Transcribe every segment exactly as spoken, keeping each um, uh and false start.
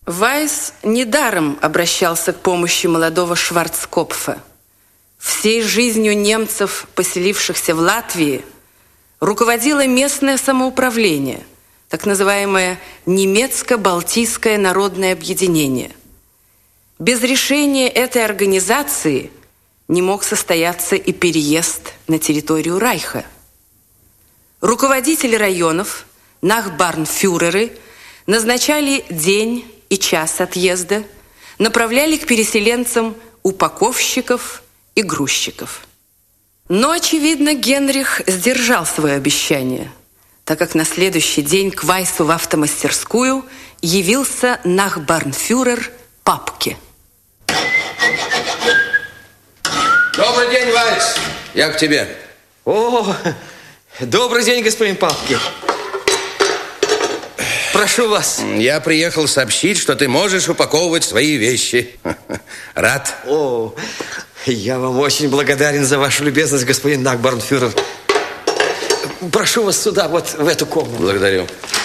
Вайс недаром обращался к помощи молодого Шварцкопфа. Всей жизнью немцев, поселившихся в Латвии, руководило местное самоуправление, так называемое Немецко-Балтийское народное объединение. Без решения этой организации не мог состояться и переезд на территорию Райха. Руководители районов, нахбарнфюреры, назначали день и час отъезда, направляли к переселенцам упаковщиков и грузчиков. Но, очевидно, Генрих сдержал свое обещание, так как на следующий день к Вайсу в автомастерскую явился нахбарнфюрер Папке. Добрый день, Вайс. Я к тебе. О, добрый день, господин Папке. Прошу вас. Я приехал сообщить, что ты можешь упаковывать свои вещи. Рад? О, я вам очень благодарен за вашу любезность, господин нахбарнфюрер. Прошу вас сюда, вот в эту комнату. Благодарю.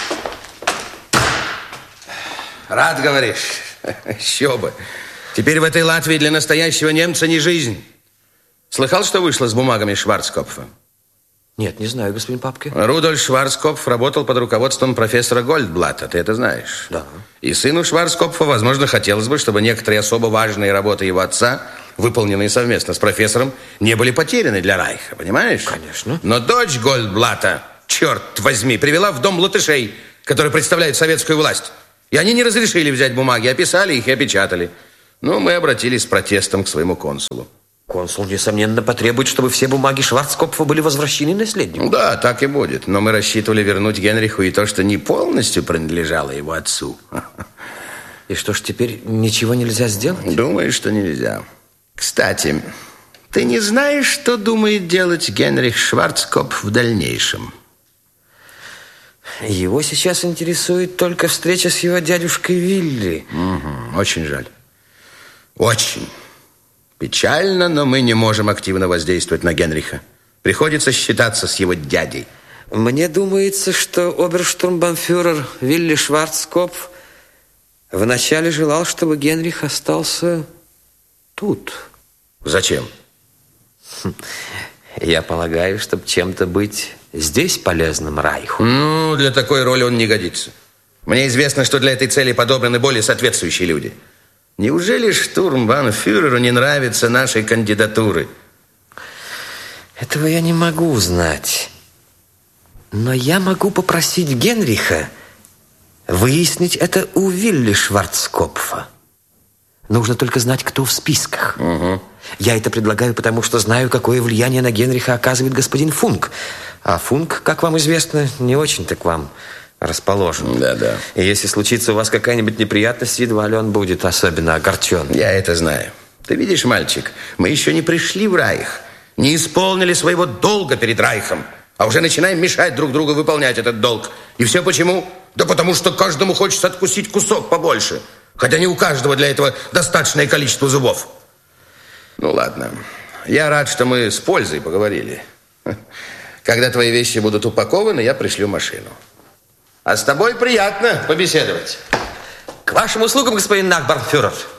Рад, говоришь? Еще бы. Теперь в этой Латвии для настоящего немца не жизнь. Слыхал, что вышло с бумагами Шварцкопфа? Нет, не знаю, господин Папке. Рудольф Шварцкопф работал под руководством профессора Гольдблата, ты это знаешь? Да. И сыну Шварцкопфа, возможно, хотелось бы, чтобы некоторые особо важные работы его отца, выполненные совместно с профессором, не были потеряны для Райха, понимаешь? Конечно. Но дочь Гольдблата, черт возьми, привела в дом латышей, которые представляют советскую власть. И они не разрешили взять бумаги, описали их и опечатали. Ну, мы обратились с протестом к своему консулу. Консул, несомненно, потребует, чтобы все бумаги Шварцкопфа были возвращены наследнику. Да, так и будет. Но мы рассчитывали вернуть Генриху и то, что не полностью принадлежало его отцу. И что ж, теперь ничего нельзя сделать? Думаю, что нельзя. Кстати, ты не знаешь, что думает делать Генрих Шварцкопф в дальнейшем? Его сейчас интересует только встреча с его дядюшкой Вилли. Угу, очень жаль. Очень. Печально, но мы не можем активно воздействовать на Генриха. Приходится считаться с его дядей. Мне думается, что оберштурмбанфюрер Вилли Шварцкопф вначале желал, чтобы Генрих остался тут. Зачем? Я полагаю, чтобы чем-то быть здесь полезным Райху. Ну, для такой роли он не годится. Мне известно, что для этой цели подобраны более соответствующие люди. Неужели штурмбанфюреру не нравятся наши кандидатуры? Этого я не могу узнать. Но я могу попросить Генриха выяснить это у Вилли Шварцкопфа. Нужно только знать, кто в списках. Угу. Я это предлагаю, потому что знаю, какое влияние на Генриха оказывает господин Функ. А Функ, как вам известно, не очень-то к вам расположен. Да, да. И если случится у вас какая-нибудь неприятность, едва ли он будет особенно огорчен. Я это знаю. Ты видишь, мальчик, мы еще не пришли в Райх, не исполнили своего долга перед Райхом, а уже начинаем мешать друг другу выполнять этот долг. И все почему? Да потому что каждому хочется откусить кусок побольше, хотя не у каждого для этого достаточное количество зубов. Ну, ладно. Я рад, что мы с пользой поговорили. Когда твои вещи будут упакованы, я пришлю машину. А с тобой приятно побеседовать. К вашим услугам, господин нахбарнфюрер.